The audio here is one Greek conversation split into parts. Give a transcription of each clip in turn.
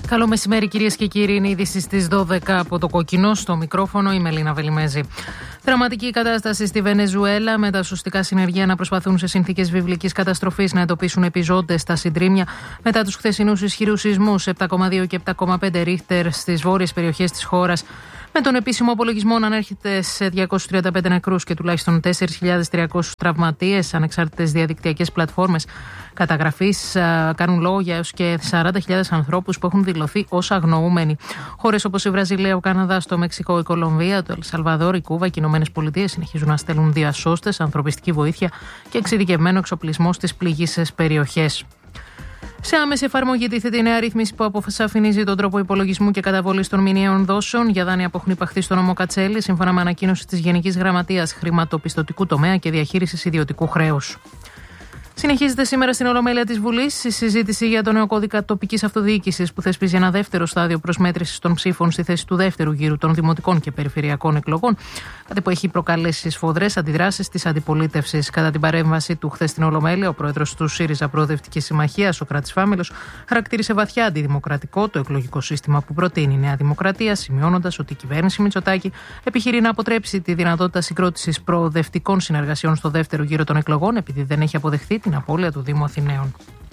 Καλό μεσημέρι, κυρίες και κύριοι. Είναι είδηση στις 12 από το Κόκκινο. Στο μικρόφωνο η Μελίνα Βελιμέζη. Δραματική κατάσταση στη Βενεζουέλα, με τα σωστικά συνεργεία να προσπαθούν σε συνθήκες βιβλικής καταστροφής να εντοπίσουν επιζώντες στα συντρίμμια μετά τους χθεσινούς ισχυρούς σεισμούς 7,2 και 7,5 ρίχτερ στις βόρειες περιοχές της χώρας, με τον επίσημο απολογισμό να ανέρχεται σε 235 νεκρούς και τουλάχιστον 4.300 τραυματίες. Ανεξάρτητες διαδικτυακές πλατφόρμες καταγραφής κάνουν λόγο για έως και 40.000 ανθρώπους που έχουν δηλωθεί ως αγνοούμενοι. Χώρες όπως η Βραζιλία, ο Καναδάς, το Μεξικό, η Κολομβία, το Ελσαλβαδόρ, η Κούβα και οι Ηνωμένες Πολιτείες συνεχίζουν να στέλνουν διασώστες, ανθρωπιστική βοήθεια και εξειδικευμένο εξοπλισμό στις πληγείσες περιοχές. Σε άμεση εφαρμογή τίθεται η νέα ρύθμιση που αποσαφηνίζει τον τρόπο υπολογισμού και καταβολής των μηνιαίων δόσεων για δάνεια που έχουν υπαχθεί στο νόμο Κατσέλη, σύμφωνα με ανακοίνωση της Γενικής Γραμματείας Χρηματοπιστωτικού Τομέα και Διαχείρισης Ιδιωτικού Χρέους. Συνεχίζεται σήμερα στην Ολομέλεια της Βουλής η συζήτηση για το νέο κώδικα τοπικής αυτοδιοίκησης που θεσπίζει ένα δεύτερο στάδιο προσμέτρησης των ψήφων στη θέση του δεύτερου γύρου των δημοτικών και περιφερειακών εκλογών, κάτι που έχει προκαλέσει σφοδρές αντιδράσεις της αντιπολίτευσης. Κατά την παρέμβαση του χθες στην Ολομέλεια, ο πρόεδρος του ΣΥΡΙΖΑ Προοδευτικής Συμμαχίας, ο Σοκράτης Φάμελος, χαρακτήρισε βαθιά αντιδημοκρατικό το εκλογικό σύστημα που προτείνει η Νέα Δημοκρατία, σημειώνοντας ότι η κυβέρνηση Μητσοτάκη επιχειρεί να αποτρέψει τη δυνατότητα συγκρότησης προοδευτικών συνεργασιών στο δεύτερο γύρο των εκλογών, επειδή δεν έχει αποδεχθεί την απώλεια του Δήμου Αθηναίων.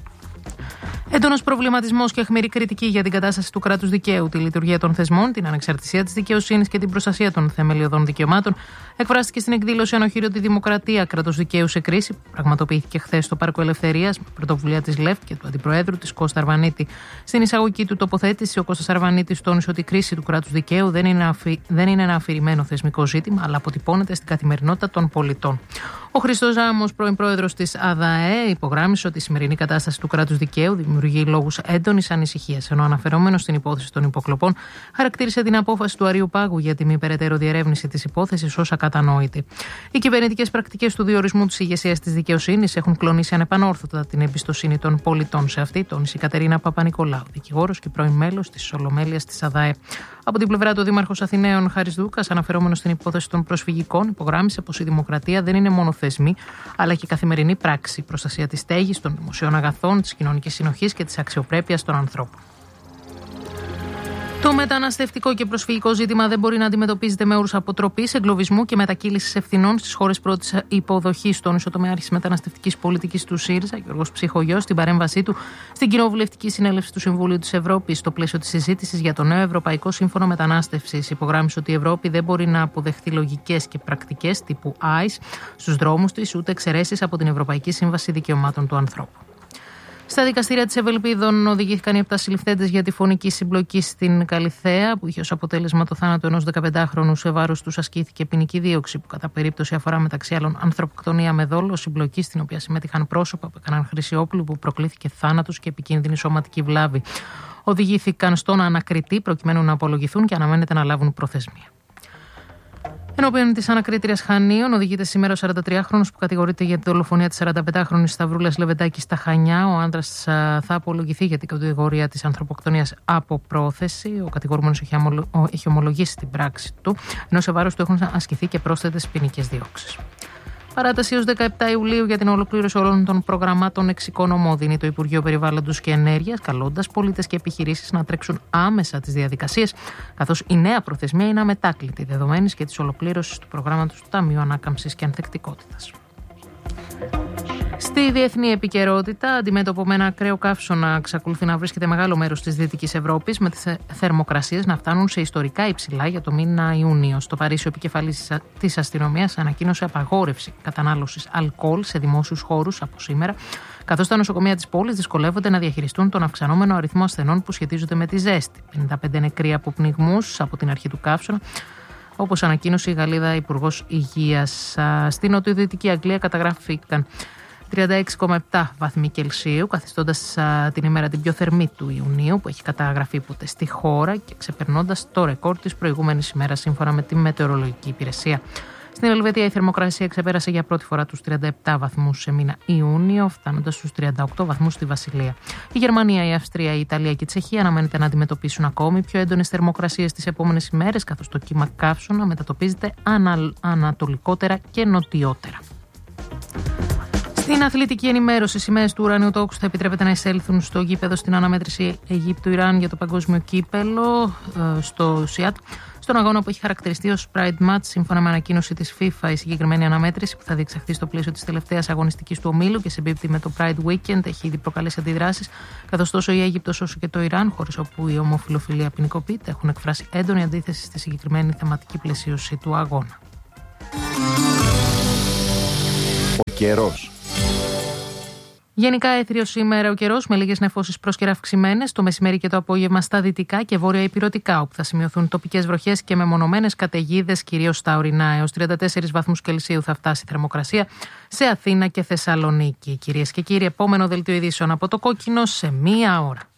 Έντονος προβληματισμός και αιχμηρή κριτική για την κατάσταση του κράτους δικαίου, τη λειτουργία των θεσμών, την ανεξαρτησία της δικαιοσύνης και την προστασία των θεμελιωδών δικαιωμάτων εκφράστηκε στην εκδήλωση Ανοχήρωτη Δημοκρατία, κράτος δικαίου σε κρίση, που πραγματοποιήθηκε χθες στο Πάρκο Ελευθερίας με πρωτοβουλία της ΛΕΦ και του Αντιπροέδρου της Κώστα Αρβανίτη. Στην εισαγωγική του τοποθέτηση, ο Κώστας Αρβανίτης τόνισε ότι η κρίση του κράτους δικαίου δεν είναι ένα αφηρημένο θεσμικό ζήτημα, αλλά αποτυπώνεται στην καθημερινότητα των πολιτών. Ο Χριστός Ζάμος, πρώην πρόεδρος της ΑΔΑΕ, υπογράμμισε ότι η σημερινή κατάσταση του κράτους δικαίου δημιουργεί λόγους έντονης ανησυχίας, ενώ αναφερόμενος στην υπόθεση των υποκλοπών, χαρακτήρισε την απόφαση του Αριουπάγου για τη μη περαιτέρω διερεύνηση της υπόθεσης ως ακατανόητη. Οι κυβερνητικές πρακτικές του διορισμού της ηγεσίας της δικαιοσύνης έχουν κλονίσει ανεπανόρθωτα την εμπιστοσύνη των πολιτών σε αυτή, τόνισε η Κατερίνα Παπα-Νικολάου, δικηγόρος και πρώην μέλος της Ολομέλειας της ΑΔΑΕ. Από την πλευρά του, ο Δήμαρχος Αθηναίων Χάρης Δούκας, αναφερόμενος στην υπόθεση των προσφυγικών, υπογράμμισε πως η δημοκρατία δεν είναι μόνο θεσμοί, αλλά και καθημερινή πράξη, η προστασία της στέγης, των δημοσίων αγαθών, της κοινωνικής συνοχής και της αξιοπρέπειας των ανθρώπων. Το μεταναστευτικό και προσφυγικό ζήτημα δεν μπορεί να αντιμετωπίζεται με όρους αποτροπής, εγκλωβισμού και μετακύλησης ευθυνών στις χώρες πρώτης υποδοχής. Τόνισε ο τομεάρχης μεταναστευτικής πολιτικής του ΣΥΡΙΖΑ, Γιώργος Ψυχογιός, στην παρέμβασή του στην Κοινοβουλευτική Συνέλευση του Συμβουλίου της Ευρώπης, στο πλαίσιο της συζήτησης για το νέο Ευρωπαϊκό Σύμφωνο Μετανάστευσης. Υπογράμμισε ότι η Ευρώπη δεν μπορεί να αποδεχθεί λογικές και πρακτικές τύπου ICE στους δρόμους της, ούτε εξαιρέσεις από την Ευρωπαϊκή Σύμβαση Δικαιωμάτων του Ανθρώπου. Στα δικαστήρια της Ευελπίδων οδηγήθηκαν οι 7 συλληφθέντες για τη φωνική συμπλοκή στην Καλιθέα, που είχε ως αποτέλεσμα το θάνατο ενός 15χρονου. Σε βάρος τους ασκήθηκε ποινική δίωξη, που κατά περίπτωση αφορά μεταξύ άλλων ανθρωποκτονία με δόλο, συμπλοκή στην οποία συμμετείχαν πρόσωπα που έκαναν χρήση όπλου, που προκλήθηκε θάνατος και επικίνδυνη σωματική βλάβη. Οδηγήθηκαν στον ανακριτή προκειμένου να απολογηθούν και αναμένεται να λάβουν προθεσμία. Ενώπιον της ανακρίτριας Χανίων, οδηγείται σήμερα ο 43χρονος που κατηγορείται για τη δολοφονία της 45χρονης Σταυρούλας Λεβεντάκη στα Χανιά. Ο άντρας θα απολογηθεί για την κατηγορία της ανθρωποκτονίας από πρόθεση. Ο κατηγορούμενος έχει ομολογήσει την πράξη του, ενώ σε βάρος του έχουν ασκηθεί και πρόσθετες ποινικές διώξεις. Παράταση έως 17 Ιουλίου για την ολοκλήρωση όλων των προγραμμάτων εξοικονομώ δίνει το Υπουργείο Περιβάλλοντος και Ενέργειας, καλώντας πολίτες και επιχειρήσεις να τρέξουν άμεσα τις διαδικασίες, καθώς η νέα προθεσμία είναι αμετάκλητη, δεδομένης και της ολοκλήρωσης του προγράμματος του Ταμείου Ανάκαμψης και Ανθεκτικότητας. Στη διεθνή επικαιρότητα, αντιμέτωπο με ένα ακραίο καύσωνα, εξακολουθεί να βρίσκεται μεγάλο μέρος της Δυτικής Ευρώπης, με τις θερμοκρασίες να φτάνουν σε ιστορικά υψηλά για το μήνα Ιούνιο. Στο Παρίσι, ο επικεφαλής της αστυνομίας ανακοίνωσε απαγόρευση κατανάλωσης αλκοόλ σε δημόσιους χώρους από σήμερα, καθώς τα νοσοκομεία της πόλης δυσκολεύονται να διαχειριστούν τον αυξανόμενο αριθμό ασθενών που σχετίζονται με τη ζέστη. 55 νεκροί από πνιγμούς από την αρχή του καύσωνα, όπως ανακοίνωσε η Γαλλίδα Υπουργός Υγείας. Στην νοτιοδυτική Αγγλία καταγράφηκαν 36,7 βαθμοί Κελσίου, καθιστώντας την ημέρα την πιο θερμή του Ιουνίου που έχει καταγραφεί ποτέ στη χώρα και ξεπερνώντας το ρεκόρ της προηγούμενης ημέρας, σύμφωνα με τη Μετεωρολογική Υπηρεσία. Στην Ελβετία η θερμοκρασία ξεπέρασε για πρώτη φορά τους 37 βαθμούς σε μήνα Ιούνιο, φτάνοντας στους 38 βαθμούς στη Βασιλεία. Η Γερμανία, η Αυστρία, η Ιταλία και η Τσεχία αναμένεται να αντιμετωπίσουν ακόμη πιο έντονες θερμοκρασίες τις επόμενες ημέρες, καθώς το κύμα καύσωνα μετατοπίζεται ανατολικότερα και νοτιότερα. Στην Στην αθλητική ενημέρωση, οι σημαίες του ουρανίου τόξου θα επιτρέπεται να εισέλθουν στο γήπεδο στην αναμέτρηση Αιγύπτου-Ιράν για το παγκόσμιο κύπελο στο ΣΙΑΤ. Στον αγώνα που έχει χαρακτηριστεί ως Pride Match, σύμφωνα με ανακοίνωση της FIFA, η συγκεκριμένη αναμέτρηση που θα διεξαχθεί στο πλαίσιο της τελευταίας αγωνιστικής του ομίλου και συμπίπτει με το Pride Weekend έχει ήδη προκαλέσει αντιδράσεις, καθώς τόσο η Αίγυπτος όσο και το Ιράν, χώρες όπου η ομοφυλοφιλία ποινικοποιείται, έχουν εκφράσει έντονη αντίθεση στη συγκεκριμένη θεματική πλαισίωση του αγώνα. Ο καιρός. Γενικά έθριος σήμερα ο καιρός με λίγες νεφώσεις πρόσκαιρα αυξημένες το μεσημέρι και το απόγευμα στα δυτικά και βόρεια ηπειρωτικά, όπου θα σημειωθούν τοπικές βροχές και μεμονωμένες καταιγίδες, κυρίως στα ορεινά. Έως 34 βαθμούς Κελσίου θα φτάσει η θερμοκρασία σε Αθήνα και Θεσσαλονίκη. Κυρίες και κύριοι, επόμενο δελτίο ειδήσεων από το Κόκκινο σε 1 ώρα.